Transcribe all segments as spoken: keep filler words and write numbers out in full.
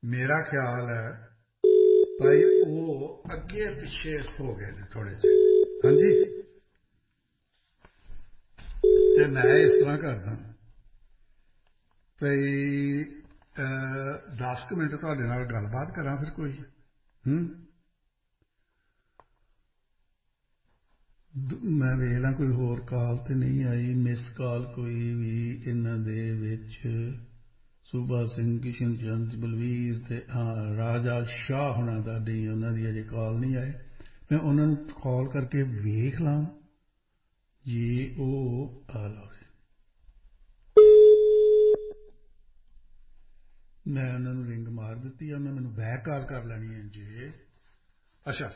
मेरा ख्याल है भाई वो अगे पिछे हो गए ने थोड़े ਜਿਹੇ। ਹਾਂਜੀ ਤੇ ਮੈਂ ਇਸ ਤਰ੍ਹਾਂ ਕਰਦਾ ਭਈ ਦਸ ਕੁ ਮਿੰਟ ਤੁਹਾਡੇ ਨਾਲ ਗੱਲਬਾਤ ਕਰਾਂ ਫਿਰ ਕੋਈ ਹੂੰ ਮੈਂ ਵੇਖ ਲਾਂ ਕੋਈ ਹੋਰ ਕਾਲ ਤੇ ਨਹੀਂ ਆਈ ਮਿਸ ਕਾਲ ਕੋਈ ਵੀ ਇਹਨਾਂ ਦੇ ਵਿੱਚ ਸੂਬਾ ਸਿੰਘ ਕਿਸ਼ਨ ਚੰਦ ਬਲਵੀਰ ਤੇ ਹਾਂ ਰਾਜਾ ਸ਼ਾਹ ਹੋਣਾ ਦਾ ਨਹੀਂ ਉਹਨਾਂ ਦੀ ਅਜੇ ਕਾਲ ਨਹੀਂ ਆਏ ਮੈਂ ਉਹਨਾਂ ਨੂੰ ਕਾਲ ਕਰਕੇ ਵੇਖ ਲਾਂ ਜੇ ਉਹ ਆ ਲਓ ਮੈਂ ਉਹਨਾਂ ਨੂੰ ਰਿੰਗ ਮਾਰ ਦਿੱਤੀ ਉਹਨਾਂ ਮੈਨੂੰ ਬੈਕ ਕਾਲ ਕਰ ਲੈਣੀ ਹੈ ਜੇ ਅੱਛਾ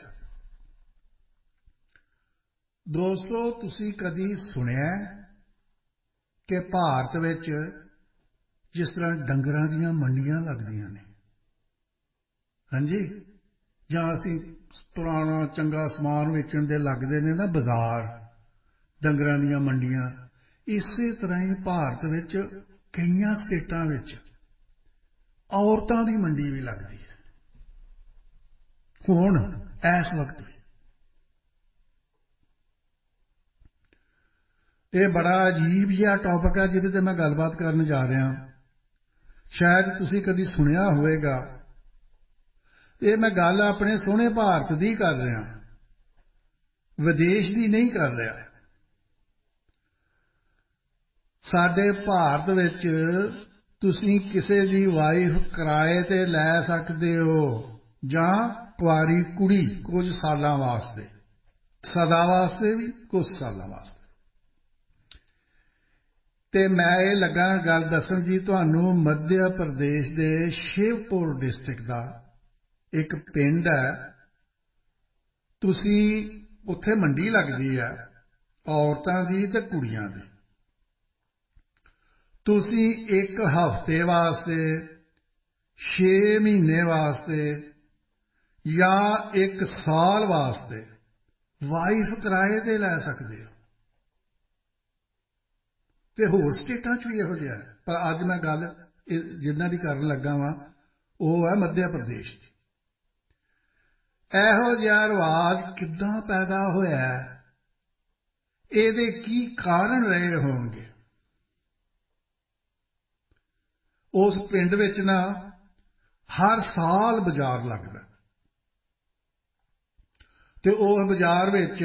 ਦੋਸਤੋ ਤੁਸੀਂ ਕਦੀ ਸੁਣਿਆ ਕਿ ਭਾਰਤ ਵਿੱਚ ਜਿਸ ਤਰ੍ਹਾਂ ਡੰਗਰਾਂ ਦੀਆਂ ਮੰਡੀਆਂ ਲੱਗਦੀਆਂ ਨੇ ਹਾਂਜੀ ਜਾਂ ਅਸੀਂ ਪੁਰਾਣਾ ਚੰਗਾ ਸਮਾਨ ਵੇਚਣ ਦੇ ਲੱਗਦੇ ਨੇ ਨਾ ਬਾਜ਼ਾਰ ਡੰਗਰਾਂ ਦੀਆਂ ਮੰਡੀਆਂ ਇਸੇ ਤਰ੍ਹਾਂ ਹੀ ਭਾਰਤ ਵਿੱਚ ਕਈਆਂ ਸਟੇਟਾਂ ਵਿੱਚ ਔਰਤਾਂ ਦੀ ਮੰਡੀ ਵੀ ਲੱਗਦੀ ਹੈ ਹੁਣ ਇਸ ਵਕਤ ਇਹ ਬੜਾ ਅਜੀਬ ਜਿਹਾ ਟੌਪਿਕ ਹੈ ਜਿਹਦੇ ਤੇ ਮੈਂ ਗੱਲਬਾਤ ਕਰਨ ਜਾ ਰਿਹਾ ਸ਼ਾਇਦ ਤੁਸੀਂ ਕਦੀ ਸੁਣਿਆ ਹੋਵੇਗਾ ਇਹ ਮੈਂ ਗੱਲ ਆਪਣੇ ਸੋਹਣੇ ਭਾਰਤ ਦੀ ਕਰ ਰਿਹਾ ਵਿਦੇਸ਼ ਦੀ ਨਹੀਂ ਕਰ ਰਿਹਾ ਸਾਡੇ ਭਾਰਤ ਵਿੱਚ ਤੁਸੀਂ ਕਿਸੇ ਦੀ ਵਾਈਫ ਕਿਰਾਏ ਤੇ ਲੈ ਸਕਦੇ ਹੋ ਜਾਂ ਕੁਆਰੀ ਕੁੜੀ ਕੁਝ ਸਾਲਾਂ ਵਾਸਤੇ ਸਦਾ ਵਾਸਤੇ ਵੀ ਕੁਝ ਸਾਲਾਂ ਵਾਸਤੇ ਤੇ ਮੈਂ ਇਹ ਲੱਗਾ ਗੱਲ ਦੱਸਣ ਜੀ ਤੁਹਾਨੂੰ ਮੱਧ ਪ੍ਰਦੇਸ਼ ਦੇ ਸ਼ਿਵਪੁਰ ਡਿਸਟ੍ਰਿਕਟ ਦਾ ਇੱਕ ਪਿੰਡ ਹੈ ਤੁਸੀਂ ਉੱਥੇ ਮੰਡੀ ਲੱਗਦੀ ਹੈ ਔਰਤਾਂ ਦੀ ਤੇ ਕੁੜੀਆਂ ਦੀ ਤੁਸੀਂ ਇੱਕ ਹਫ਼ਤੇ ਵਾਸਤੇ ਛੇ ਮਹੀਨੇ ਵਾਸਤੇ ਜਾਂ ਇੱਕ ਸਾਲ ਵਾਸਤੇ ਵਾਈਫ ਕਿਰਾਏ ਤੇ ਲੈ ਸਕਦੇ ਹੋ ਤੇ ਹੋਰ ਸਟੇਟਾਂ 'ਚ ਵੀ ਇਹੋ ਜਿਹਾ ਪਰ ਅੱਜ ਮੈਂ ਗੱਲ ਜਿਨ੍ਹਾਂ ਦੀ ਕਰਨ ਲੱਗਾ ਵਾਂ ਉਹ ਹੈ ਮੱਧ ਪ੍ਰਦੇਸ਼ ਦੀ ਇਹੋ ਜਿਹਾ ਰਿਵਾਜ ਕਿੱਦਾਂ ਪੈਦਾ ਹੋਇਆ ਇਹਦੇ ਕੀ ਕਾਰਨ ਰਹੇ ਹੋਣਗੇ ਉਸ ਪਿੰਡ ਵਿੱਚ ਨਾ ਹਰ ਸਾਲ ਬਾਜ਼ਾਰ ਲੱਗਦਾ ਤੇ ਉਸ ਬਾਜ਼ਾਰ ਵਿੱਚ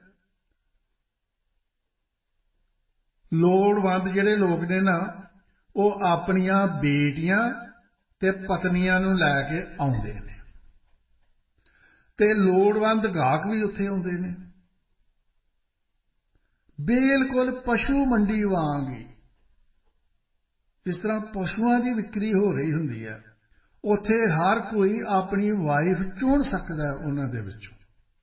ਲੋੜਵੰਦ ਜਿਹੜੇ ਲੋਕ ਨੇ ਨਾ ਉਹ ਆਪਣੀਆਂ ਬੇਟੀਆਂ ਤੇ ਪਤਨੀਆਂ ਨੂੰ ਲੈ ਕੇ ਆਉਂਦੇ ਨੇ ਤੇ ਲੋੜਵੰਦ ਗਾਹਕ ਵੀ ਉੱਥੇ ਆਉਂਦੇ ਨੇ ਬਿਲਕੁਲ ਪਸ਼ੂ ਮੰਡੀ ਵਾਂਗ ਹੀ ਜਿਸ ਤਰ੍ਹਾਂ ਪਸ਼ੂਆਂ ਦੀ ਵਿਕਰੀ ਹੋ ਰਹੀ ਹੁੰਦੀ ਹੈ ਉੱਥੇ ਹਰ ਕੋਈ ਆਪਣੀ ਵਾਈਫ ਚੁਣ ਸਕਦਾ ਉਹਨਾਂ ਦੇ ਵਿੱਚੋਂ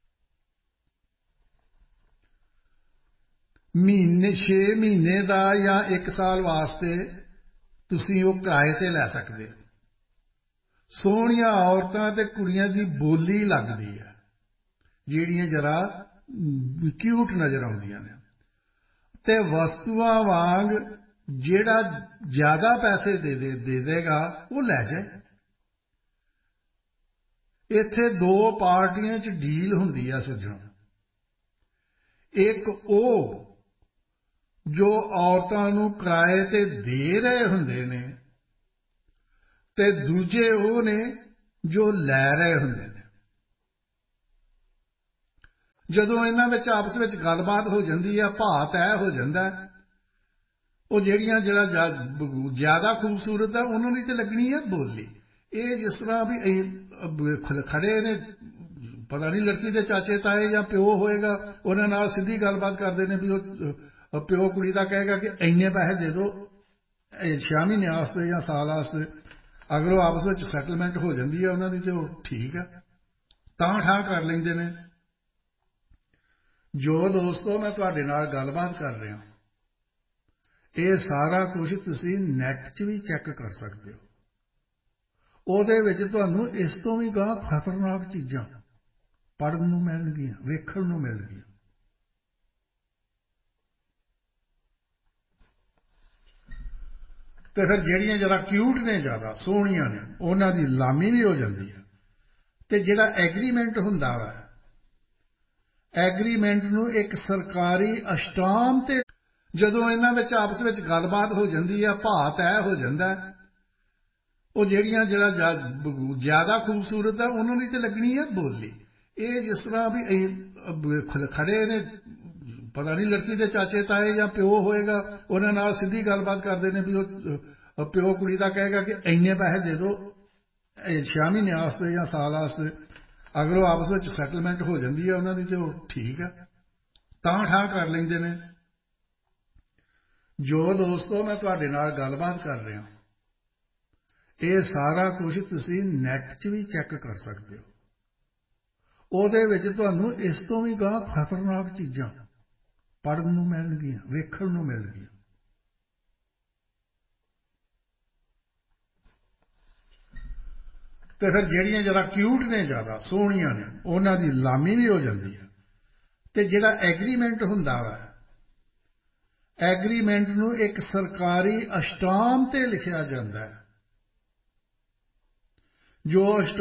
ਮਹੀਨੇ ਛੇ ਮਹੀਨੇ ਦਾ ਜਾਂ ਇੱਕ ਸਾਲ ਵਾਸਤੇ ਤੁਸੀਂ ਉਹ ਕਿਰਾਏ ਤੇ ਲੈ ਸਕਦੇ ਹੋ ਸੋਹਣੀਆਂ ਔਰਤਾਂ ਤੇ ਕੁੜੀਆਂ ਦੀ ਬੋਲੀ ਲੱਗਦੀ ਹੈ ਜਿਹੜੀਆਂ ਜਰਾ ਕਿਊਟ ਨਜ਼ਰ ਆਉਂਦੀਆਂ ਨੇ ਤੇ ਵਸਤੂਆਂ ਵਾਂਗ ਜਿਹੜਾ ਜ਼ਿਆਦਾ ਪੈਸੇ ਦੇ ਦੇ ਦੇ ਦੇਗਾ ਉਹ ਲੈ ਜਾਏ ਇੱਥੇ ਦੋ ਪਾਰਟੀਆਂ 'ਚ ਡੀਲ ਹੁੰਦੀ ਹੈ ਸੱਜਣੋ ਇੱਕ ਉਹ ਜੋ ਔਰਤਾਂ ਨੂੰ ਕਿਰਾਏ ਤੇ ਦੇ ਰਹੇ ਹੁੰਦੇ ਨੇ ਤੇ ਦੂਜੇ ਉਹ ਨੇ ਜੋ ਲੈ ਰਹੇ ਹੁੰਦੇ ਨੇ ਜਦੋਂ ਇਹਨਾਂ ਵਿੱਚ ਆਪਸ ਵਿੱਚ ਗੱਲਬਾਤ ਹੋ ਜਾਂਦੀ ਹੈ ਭਾਅ ਤੈਅ ਹੋ ਜਾਂਦਾ ਉਹ ਜਿਹੜੀਆਂ ਜਿਹੜਾ ਜ਼ਿਆਦਾ ਖੂਬਸੂਰਤ ਹੈ ਉਹਨਾਂ ਦੀ ਤੇ ਲੱਗਣੀ ਹੈ ਬੋਲੀ ਇਹ ਜਿਸ ਤਰ੍ਹਾਂ ਵੀ ਖੜੇ ਨੇ ਪਤਾ ਨਹੀਂ ਲੜਕੀ ਦੇ ਚਾਚੇ ਤਾਏ ਜਾਂ ਪਿਓ ਹੋਏਗਾ ਉਹਨਾਂ ਨਾਲ ਸਿੱਧੀ ਗੱਲਬਾਤ ਕਰਦੇ ਨੇ ਵੀ ਉਹ ਪਿਓ ਕੁੜੀ ਦਾ ਕਹੇਗਾ ਕਿ ਇੰਨੇ ਪੈਸੇ ਦੇ ਦਿਓ ਛੇ ਮਹੀਨਿਆਂ ਵਾਸਤੇ ਜਾਂ ਸਾਲ ਵਾਸਤੇ ਅਗਰ ਉਹ ਆਪਸ ਵਿੱਚ ਸੈਟਲਮੈਂਟ ਹੋ ਜਾਂਦੀ ਹੈ ਉਹਨਾਂ ਦੀ ਤੇ ਉਹ ਠੀਕ ਹੈ ਤਾਂ ਠਾਂ ਕਰ ਲੈਂਦੇ ਨੇ ਜੋ ਦੋਸਤੋ ਮੈਂ ਤੁਹਾਡੇ ਨਾਲ ਗੱਲਬਾਤ ਕਰ ਰਿਹਾ ਇਹ ਸਾਰਾ ਕੁਝ ਤੁਸੀਂ ਨੈੱਟ 'ਚ ਵੀ ਚੈੱਕ ਕਰ ਸਕਦੇ ਹੋ ਉਹਦੇ ਵਿੱਚ ਤੁਹਾਨੂੰ ਇਸ ਤੋਂ ਵੀ ਗਾਂ ਖਤਰਨਾਕ ਚੀਜ਼ਾਂ ਪੜ੍ਹਨ ਨੂੰ ਮਿਲਣਗੀਆਂ ਵੇਖਣ ਨੂੰ ਮਿਲਣਗੀਆਂ ਤੇ ਫਿਰ ਜਿਹੜੀਆਂ ਜਰਾ ਕਿਊਟ ਨੇ ਜ਼ਿਆਦਾ ਸੋਹਣੀਆਂ ਨੇ ਉਹਨਾਂ ਦੀ ਲਾਮੀ ਵੀ ਹੋ ਜਾਂਦੀ ਹੈ ਤੇ ਜਿਹੜਾ ਐਗਰੀਮੈਂਟ ਹੁੰਦਾ ਵਾ ਐਗਰੀਮੈਂਟ ਨੂੰ ਇੱਕ ਸਰਕਾਰੀ ਅਸ਼ਟਾਮ ਤੇ ਜਦੋਂ ਇਹਨਾਂ ਵਿੱਚ ਆਪਸ ਵਿੱਚ ਗੱਲਬਾਤ ਹੋ ਜਾਂਦੀ ਹੈ ਭਾਅ ਤੈਅ ਹੋ ਜਾਂਦਾ ਉਹ ਜਿਹੜੀਆਂ ਜਿਹੜਾ ਜ਼ਿਆਦਾ ਖੂਬਸੂਰਤ ਹੈ ਉਹਨਾਂ ਦੀ ਤੇ ਲੱਗਣੀ ਹੈ ਬੋਲੀ ਇਹ ਜਿਸ ਤਰ੍ਹਾਂ ਵੀ ਖੜੇ ਨੇ ਪਤਾ ਨਹੀਂ ਲੜਕੀ ਦੇ ਚਾਚੇ ਤਾਏ ਜਾਂ ਪਿਓ ਹੋਏਗਾ ਉਹਨਾਂ ਨਾਲ ਸਿੱਧੀ ਗੱਲਬਾਤ ਕਰਦੇ ਨੇ ਵੀ ਉਹ ਪਿਓ ਕੁੜੀ ਦਾ ਕਹੇਗਾ ਕਿ ਇੰਨੇ ਪੈਸੇ ਦੇ ਦਿਓ ਛੇ ਮਹੀਨਿਆਂ ਵਾਸਤੇ ਜਾਂ ਸਾਲ ਵਾਸਤੇ ਅਗਰ ਉਹ ਆਪਸ ਵਿੱਚ ਸੈਟਲਮੈਂਟ ਹੋ ਜਾਂਦੀ ਹੈ ਉਹਨਾਂ ਦੀ ਤੇ ਉਹ ਠੀਕ ਹੈ ਤਾਂ ਠਾਹ ਕਰ ਲੈਂਦੇ ਨੇ ਜੋ ਦੋਸਤੋ ਮੈਂ ਤੁਹਾਡੇ ਨਾਲ ਗੱਲਬਾਤ ਕਰ ਰਿਹਾ ਇਹ ਸਾਰਾ ਕੁਝ ਤੁਸੀਂ ਨੈੱਟ 'ਚ ਵੀ ਚੈੱਕ ਕਰ ਸਕਦੇ ਹੋ ਉਹਦੇ ਵਿੱਚ ਤੁਹਾਨੂੰ ਇਸ ਤੋਂ ਵੀ ਗਾਂ ਖਤਰਨਾਕ ਚੀਜ਼ਾਂ ਪੜ੍ਹਨ ਨੂੰ ਮਿਲਣਗੀਆਂ ਵੇਖਣ ਨੂੰ ਮਿਲਣਗੀਆਂ ਤੇ ਫਿਰ ਜਿਹੜੀਆਂ ਜਰਾ ਕਿਊਟ ਨੇ ਜ਼ਿਆਦਾ ਸੋਹਣੀਆਂ ਨੇ ਉਹਨਾਂ ਦੀ ਲਾਮੀ ਵੀ ਹੋ ਜਾਂਦੀ ਹੈ ਤੇ ਜਿਹੜਾ ਐਗਰੀਮੈਂਟ ਹੁੰਦਾ ਵਾ ਐਗਰੀਮੈਂਟ ਨੂੰ ਇੱਕ ਸਰਕਾਰੀ ਅਸ਼ਟਾਮ ਤੇ ਲਿਖਿਆ ਜਾਂਦਾ ਹੈ ਜੋ